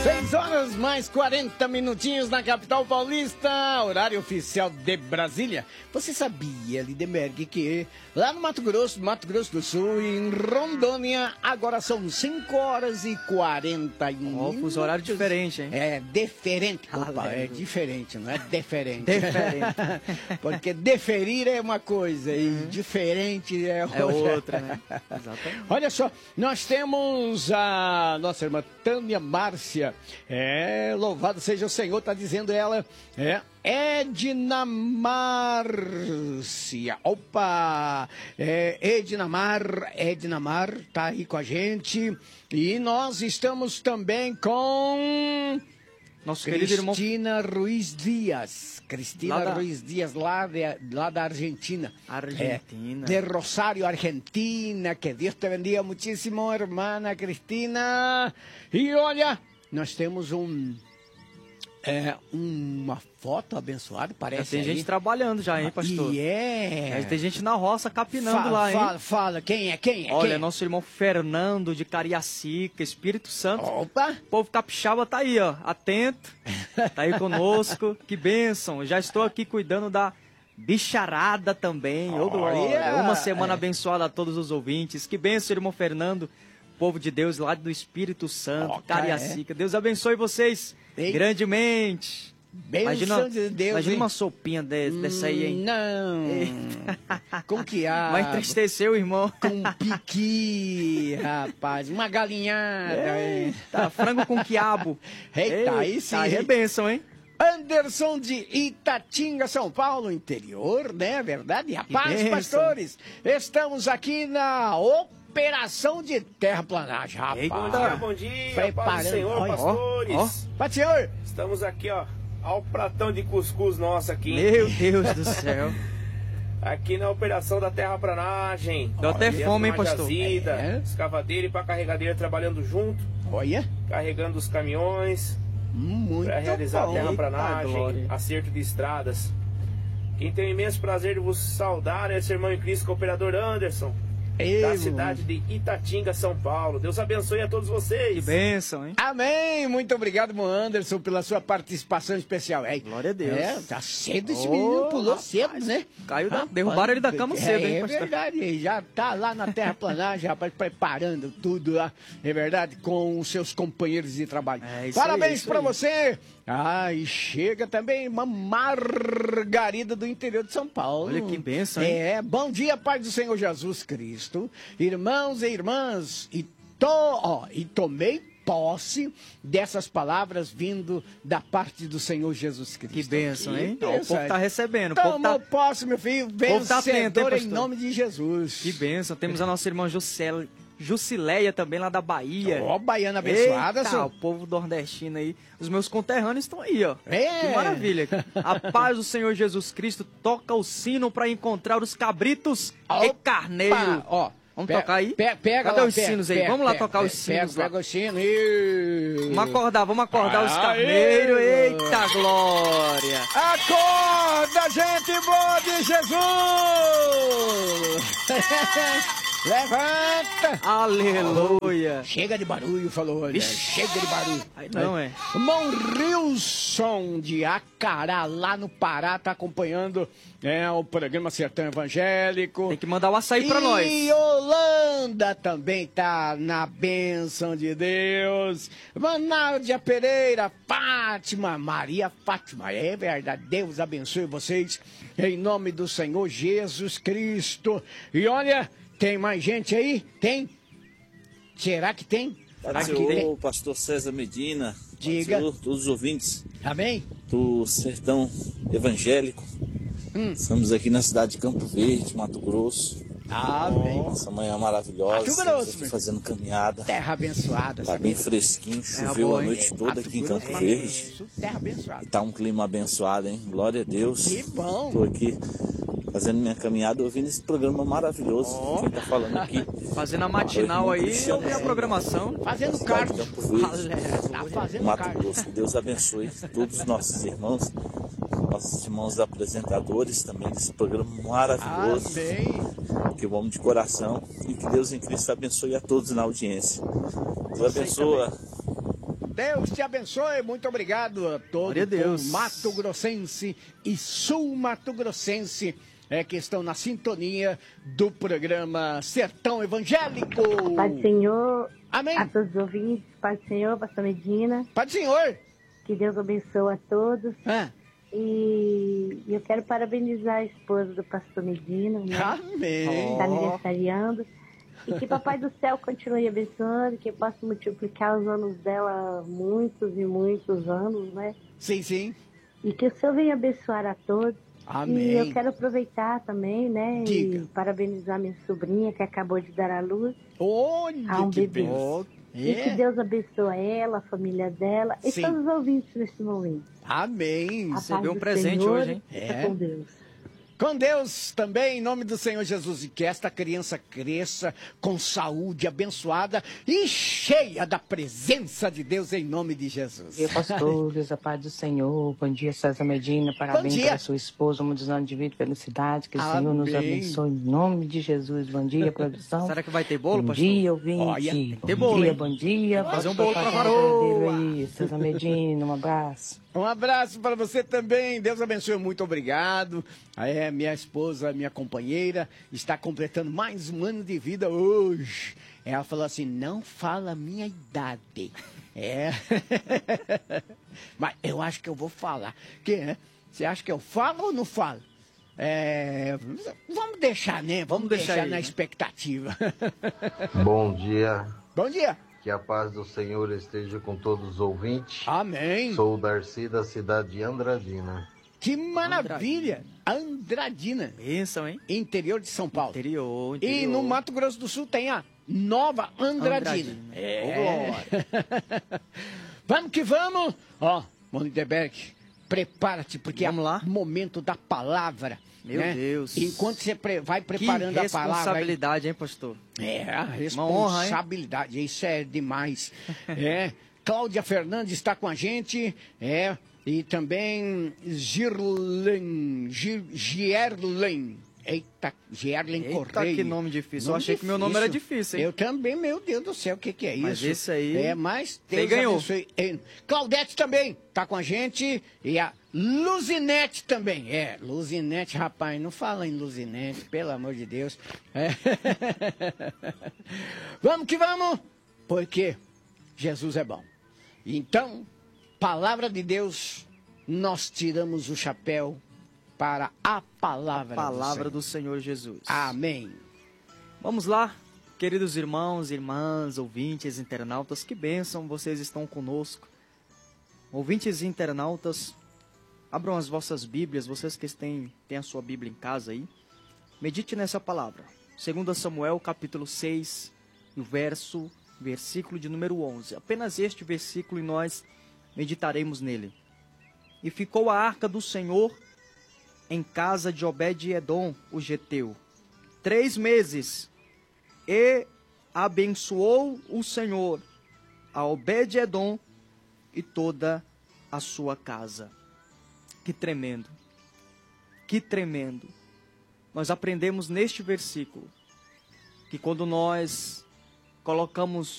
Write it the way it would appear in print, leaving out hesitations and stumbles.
6 horas mais 40 minutinhos na capital paulista, horário oficial de Brasília. Você sabia, Lindenberg, que lá no Mato Grosso do Sul, em Rondônia, agora são 5 horas e 41 minutos. Fuso horário diferente, hein? É diferente. Opa, é diferente, não é diferente. Diferente. Porque deferir é uma coisa e diferente é outra, né? Exatamente. Olha só, nós temos a nossa irmã Tânia Márcia. Louvado seja o Senhor, tá dizendo ela. Edna Márcia. Opa! Edna Mar tá aí com a gente. E nós estamos também com nosso querido irmão Cristina Ruiz Dias. Ruiz Dias, lá da Argentina. Argentina. De Rosário, Argentina. Que Deus te bendiga muitíssimo, irmã Cristina. E olha, nós temos uma foto abençoada, parece. Tem gente trabalhando já, hein, pastor? Tem gente na roça capinando lá, hein? Fala, quem é? Olha, nosso irmão Fernando de Cariacica, Espírito Santo. Opa! O povo capixaba tá aí, ó, atento, tá aí conosco. Que bênção, já estou aqui cuidando da bicharada também. Ô, glória! Uma semana abençoada a todos os ouvintes. Que bênção, irmão Fernando, povo de Deus lá do Espírito Santo, Cariacica. Deus abençoe vocês grandemente. Bênção de Deus. Imagina uma sopinha dessa aí, hein? Não. Com quiabo. Vai entristecer o irmão. Com piqui, rapaz. Uma galinhada. Tá, frango com quiabo. Eita, aí sim. Aí é bênção, hein? Anderson de Itatinga, São Paulo, interior, né? Verdade? Rapaz, pastores, estamos aqui na operação de terraplanagem, rapaz. Bom dia, preparando. Paz do Senhor, pastores. Paz do Senhor. Estamos aqui, ó, ao pratão de cuscuz nosso aqui. Meu Deus do céu. Aqui na operação da terraplanagem. Deu até fome, hein, pastor? Escavadeira e para carregadeira trabalhando junto. Olha. Carregando os caminhões. Muito para realizar bom. a terraplanagem, acerto de estradas. Quem tem o imenso prazer de vos saudar é esse irmão em Cristo, cooperador Anderson. Da cidade de Itatinga, São Paulo. Deus abençoe a todos vocês. Que bênção, hein? Amém. Muito obrigado, irmão Anderson, pela sua participação especial. Glória a Deus. Tá cedo esse menino, pulou cedo, né? Derrubaram ele da cama cedo, hein, pastor? É verdade, já tá lá na terraplanagem, rapaz, preparando tudo lá, é verdade, com os seus companheiros de trabalho. Parabéns pra você. E chega também uma Margarida do interior de São Paulo. Olha que bênção, hein? Bom dia, Pai do Senhor Jesus Cristo, irmãos e irmãs, e tomei posse dessas palavras vindo da parte do Senhor Jesus Cristo. Que bênção, hein? O povo tá recebendo. Tomou posse, meu filho, vencedor tá em nome de Jesus. Que bênção. Temos a nossa irmã Jusileia também lá da Bahia. Baiana abençoada, senhor. O povo nordestino aí. Os meus conterrâneos estão aí, ó. Que maravilha. A paz do Senhor Jesus Cristo toca o sino para encontrar os cabritos e carneiro. Vamos tocar aí? Cadê os sinos aí? Vamos lá tocar os sinos lá. Pega os sinos. Vamos acordar os carneiros. Eita glória! Acorda, gente boa de Jesus! Levanta! Aleluia! Chega de barulho, falou. Chega de barulho. Aí não é. Monrilson de Acará, lá no Pará, tá acompanhando o programa Sertão Evangélico. Tem que mandar o açaí pra nós. E Holanda também tá na bênção de Deus. Manáudia Pereira, Maria Fátima. É verdade, Deus abençoe vocês em nome do Senhor Jesus Cristo. E olha, tem mais gente aí? Tem? Será que tem? Senhor, pastor César Medina. Diga. Senhor, todos os ouvintes. Amém? Do Sertão Evangélico. Estamos aqui na cidade de Campo Verde, Mato Grosso. Amém. Essa manhã maravilhosa. Mato Grosso, aqui fazendo caminhada. Terra abençoada. Tá bem fresquinho, choveu a noite toda aqui em Campo Verde. Terra abençoada. E tá um clima abençoado, hein? Glória a Deus. Que bom. Tô aqui fazendo minha caminhada, ouvindo esse programa maravilhoso. Quem tá falando aqui? Fazendo a matinal aí, ouvindo a programação. Fazendo carne. Tá fazendo Mato Grosso. Que Deus abençoe todos os nossos irmãos apresentadores também desse programa maravilhoso. Amém. Que eu amo de coração. E que Deus em Cristo abençoe a todos na audiência. Deus abençoa Deus te abençoe. Muito obrigado a todos. Glória a Deus. Mato Grossense e Sul Mato Grossense que estão na sintonia do programa Sertão Evangélico. Pai do Senhor. Amém. A todos os ouvintes. Pai do Senhor, Pastor Medina. Pai do Senhor. Que Deus abençoe a todos. E eu quero parabenizar a esposa do Pastor Medina. Né? Amém. Está aniversariando. E que Papai do Céu continue abençoando, que possa multiplicar os anos dela muitos e muitos anos, né? Sim, sim. E que o Senhor venha abençoar a todos. Amém. E eu quero aproveitar também, né? Diga. E parabenizar minha sobrinha que acabou de dar à luz. Olha a um que bebê. E que Deus abençoe ela, a família dela e todos os ouvintes nesse momento. Amém. Você viu um presente hoje, hein? Com Deus. Com Deus também, em nome do Senhor Jesus, e que esta criança cresça com saúde abençoada e cheia da presença de Deus em nome de Jesus. Bom dia, pastores, a paz do Senhor. Bom dia, César Medina. Parabéns para sua esposa, muitos anos de vida e felicidade. Que o Senhor nos abençoe em nome de Jesus. Bom dia, produção. Será que vai ter bolo, pastor? Bom dia, ouvinte. Olha, tem que ter bom bolo, dia, hein? bom dia. Fazer um bolo para a varoa. Aí, César Medina, um abraço. Um abraço para você também. Deus abençoe, muito obrigado. Minha esposa, minha companheira, está completando mais um ano de vida hoje. Ela falou assim, não fala a minha idade. Mas eu acho que eu vou falar. Você acha que eu falo ou não falo? Vamos deixar, né? Vamos deixar aí, na expectativa. Bom dia. Bom dia. Que a paz do Senhor esteja com todos os ouvintes. Amém. Sou o Darcy da cidade de Andradina. Que maravilha! Andradina. Bênção, hein? Interior de São Paulo. Interior. E no Mato Grosso do Sul tem a Nova Andradina. Vamos que vamos! Monteberg, prepara-te, porque vamos lá. É o momento da palavra. Meu Deus. Enquanto você vai preparando a palavra... responsabilidade, hein, pastor? A responsabilidade. Honra, hein? Isso é demais. Cláudia Fernandes está com a gente. E também Gierlen. Eita, Gierlen Correia. Eita, que nome difícil. Eu achei que meu nome era difícil, hein? Eu também, meu Deus do céu, o que é isso? Mas esse aí... Mas Deus ganhou. Abençoe. Claudete também está com a gente. E a Luzinete também. Luzinete, rapaz, não fala em Luzinete, pelo amor de Deus. Vamos que vamos, porque Jesus é bom. Então, palavra de Deus, nós tiramos o chapéu para a palavra do Senhor Jesus. Amém. Vamos lá, queridos irmãos, irmãs, ouvintes, internautas, que bênção vocês estão conosco. Ouvintes e internautas, abram as vossas Bíblias, vocês que têm a sua Bíblia em casa aí. Medite nessa palavra. 2 Samuel, capítulo 6, versículo de número 11. Apenas este versículo e nós meditaremos nele. E ficou a arca do Senhor em casa de Obed-edom, o geteu, 3 meses. E abençoou o Senhor a Obed-edom e toda a sua casa. Que tremendo. Que tremendo. Nós aprendemos neste versículo que quando nós colocamos